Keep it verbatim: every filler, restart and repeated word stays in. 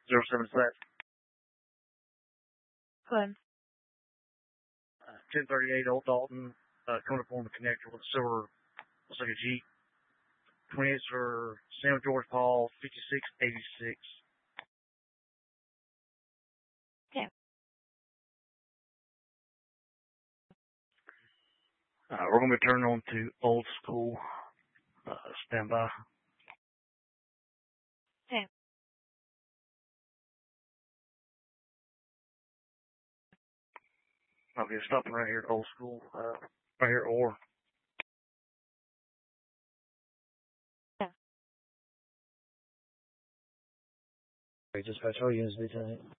zero seven set. Good. Uh, ten thirty-eight Old Dalton, uh, coming up on the connector with a silver, looks like a Jeep. twenty-eights for Sam George Paul, fifty-six eighty-six. Okay. Uh, we're going to be turning on to Old School. Uh, stand by. Okay. Okay, stopping right here at Old School. Uh, right here, or. Yeah. Dispatch, all units be tonight.